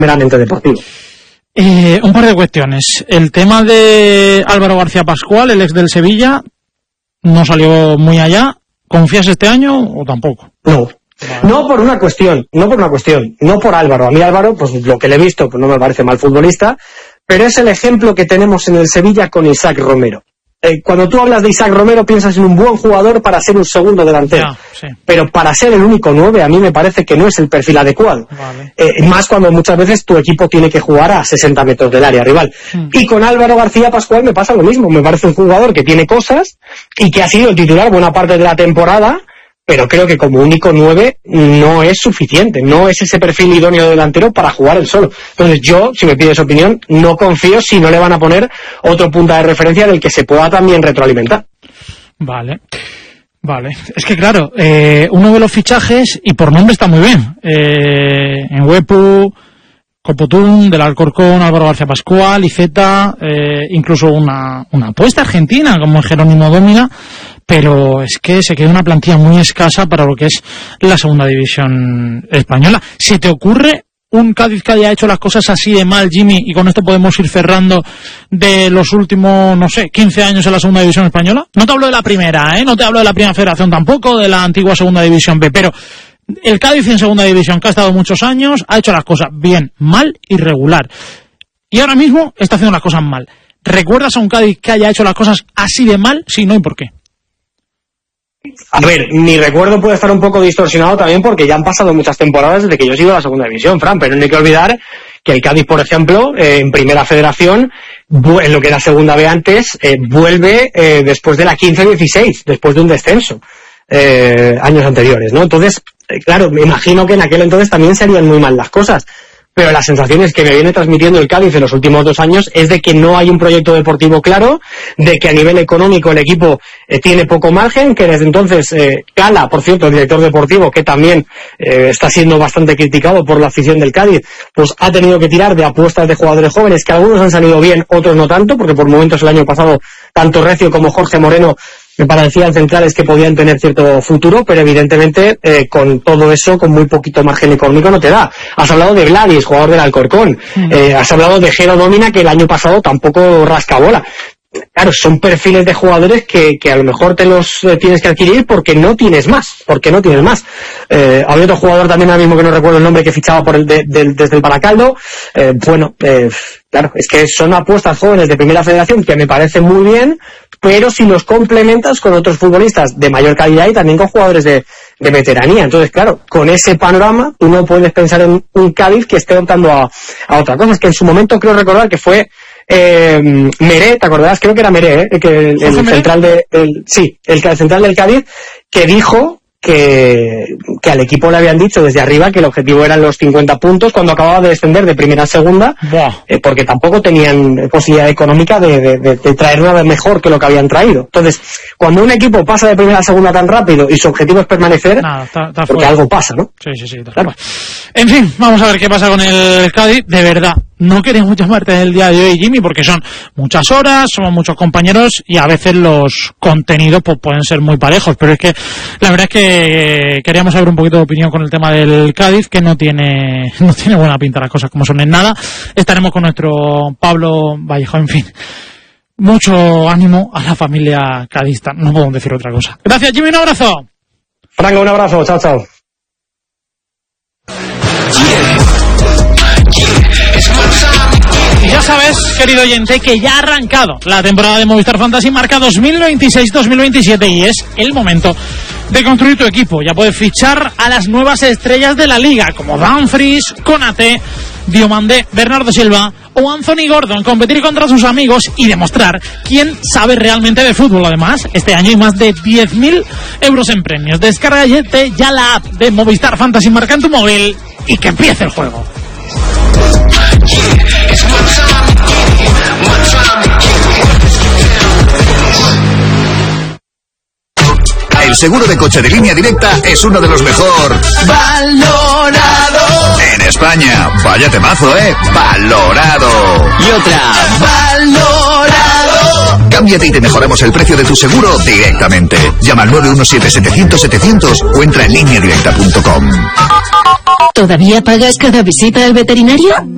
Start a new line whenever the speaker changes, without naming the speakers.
meramente deportivo.
Un par de cuestiones. El tema de Álvaro García Pascual, el ex del Sevilla, no salió muy allá. ¿Confías este año o tampoco?
No. No por una cuestión, no por Álvaro. A mí Álvaro, pues lo que le he visto, pues no me parece mal futbolista, pero es el ejemplo que tenemos en el Sevilla con Isaac Romero. Cuando tú hablas de Isaac Romero piensas en un buen jugador para ser un segundo delantero, sí. Pero para ser el único 9 a mí me parece que no es el perfil adecuado. Vale. Más cuando muchas veces tu equipo tiene que jugar a 60 metros del área rival. Y con Álvaro García Pascual me pasa lo mismo, me parece un jugador que tiene cosas y que ha sido titular buena parte de la temporada, pero creo que como único 9 no es suficiente, no es ese perfil idóneo de delantero para jugar él solo. Entonces yo, si me pides opinión, no confío si no le van a poner otro punta de referencia del que se pueda también retroalimentar.
Vale. Es que claro, uno de los fichajes, y por nombre está muy bien, en Huepu, Copotún, del Alcorcón, Álvaro García Pascual, Iceta, incluso una apuesta argentina como Jerónimo Dómina, pero es que se queda una plantilla muy escasa para lo que es la segunda división española. ¿Se te ocurre un Cádiz que haya hecho las cosas así de mal, Jimmy, y con esto podemos ir cerrando, de los últimos, 15 años en la segunda división española? No te hablo de la primera, no te hablo de la primera federación tampoco, de la antigua segunda división B, pero el Cádiz en segunda división, que ha estado muchos años, ha hecho las cosas bien, mal y regular. Y ahora mismo está haciendo las cosas mal. ¿Recuerdas a un Cádiz que haya hecho las cosas así de mal? Si no, ¿y por qué?
A ver, mi recuerdo puede estar un poco distorsionado también porque ya han pasado muchas temporadas desde que yo sigo a la segunda división, Fran, pero no hay que olvidar que el Cádiz, por ejemplo, en primera federación, en lo que era segunda B antes, vuelve después de la 15-16, después de un descenso, años anteriores, ¿no? Entonces, claro, me imagino que en aquel entonces también se harían muy mal las cosas. Pero las sensaciones que me viene transmitiendo el Cádiz en los últimos 2 años es de que no hay un proyecto deportivo claro, de que a nivel económico el equipo tiene poco margen, que desde entonces Cala, por cierto, el director deportivo, que también está siendo bastante criticado por la afición del Cádiz, pues ha tenido que tirar de apuestas de jugadores jóvenes, que algunos han salido bien, otros no tanto, porque por momentos el año pasado tanto Recio como Jorge Moreno me parecían centrales que podían tener cierto futuro, pero evidentemente con todo eso, con muy poquito margen económico no te da. Has hablado de Blanis, jugador del Alcorcón, has hablado de Jero Dómina, que el año pasado tampoco rasca bola. Claro, son perfiles de jugadores que a lo mejor te los tienes que adquirir porque no tienes más. Había otro jugador también ahora mismo que no recuerdo el nombre, que fichaba por desde el Baracaldo. Claro, es que son apuestas jóvenes de primera federación que me parecen muy bien, pero si los complementas con otros futbolistas de mayor calidad y también con jugadores de veteranía. Entonces, claro, con ese panorama tú no puedes pensar en un Cádiz que esté optando a otra cosa. Es que en su momento creo recordar que fue Meré, ¿te acordarás? Creo que era Meré, el central el central del Cádiz, que dijo que al equipo le habían dicho desde arriba que el objetivo eran los 50 puntos cuando acababa de descender de primera a segunda, porque tampoco tenían posibilidad económica de traer nada mejor que lo que habían traído. Entonces, cuando un equipo pasa de primera a segunda tan rápido y su objetivo es permanecer, está porque fuera. Algo pasa, ¿no?
Sí, claro. En fin, vamos a ver qué pasa con el Cádiz. De verdad, no queremos llamarte el día de hoy, Jimmy, porque son muchas horas, somos muchos compañeros y a veces los contenidos pues pueden ser muy parejos, pero es que la verdad es que queríamos saber un poquito de opinión con el tema del Cádiz, que no tiene buena pinta las cosas como son en nada. Estaremos con nuestro Pablo Vallejo, en fin. Mucho ánimo a la familia cadista, no podemos decir otra cosa. Gracias, Jimmy, un abrazo.
Franco, un abrazo, chao.
Y ya sabes, querido oyente, que ya ha arrancado la temporada de Movistar Fantasy Marca 2026-2027 y es el momento de construir tu equipo. Ya puedes fichar a las nuevas estrellas de la liga, como Dumfries, Konate, Diomandé, Bernardo Silva o Anthony Gordon, competir contra sus amigos y demostrar quién sabe realmente de fútbol. Además, este año hay más de 10.000 euros en premios. Descárgate ya la app de Movistar Fantasy Marca en tu móvil y que empiece el juego.
El seguro de coche de Línea Directa es uno de los mejor valorados en España. Vaya temazo, valorado.
Y otra,
valorado. Cámbiate y te mejoramos el precio de tu seguro directamente. Llama al 917-700-700 o entra en lineadirecta.com.
¿Todavía pagas cada visita al veterinario?